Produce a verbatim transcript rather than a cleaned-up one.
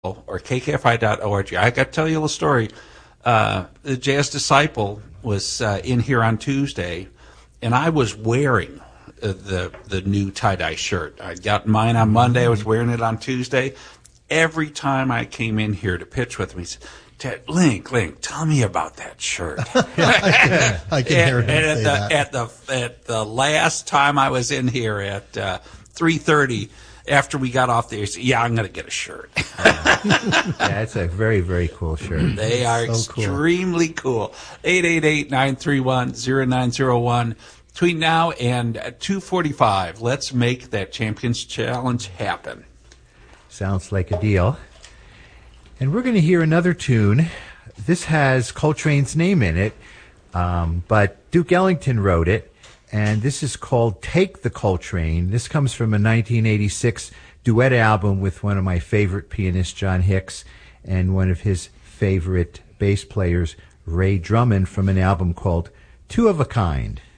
or K K F I dot org. I got to tell you a little story. Uh, the Jazz Disciple was uh, in here on Tuesday, and I was wearing uh, the the new tie-dye shirt. I got mine on Monday. I was wearing it on Tuesday. Every time I came in here to pitch with him, he said, Ted, Link, Link, tell me about that shirt. I can, I can hear him and, and say at, the, that. at the at the last time I was in here at uh, three thirty, after we got off the air, he said, yeah, I'm going to get a shirt. Yeah, it's a very, very cool shirt. They are So extremely cool. eight eight eight, nine three one, zero nine zero one. Between now and two forty-five, let's make that Champions Challenge happen. Sounds like a deal. And we're going to hear another tune. This has Coltrane's name in it, um, but Duke Ellington wrote it, and this is called Take the Coltrane. This comes from a nineteen eighty-six duet album with one of my favorite pianists, John Hicks, and one of his favorite bass players, Ray Drummond, from an album called Two of a Kind.